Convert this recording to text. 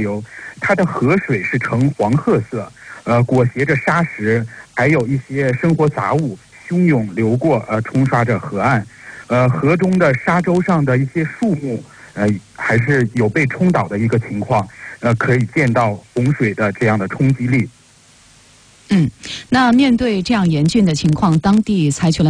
流，它的河水是呈黄褐色，裹挟着沙石，还有一些生活杂物汹涌流过，冲刷着河岸。河中的沙洲上的一些树木，还是有被冲倒的一个情况，可以见到洪水的这样的冲击力。 那面对这样严峻的情况，当地采取了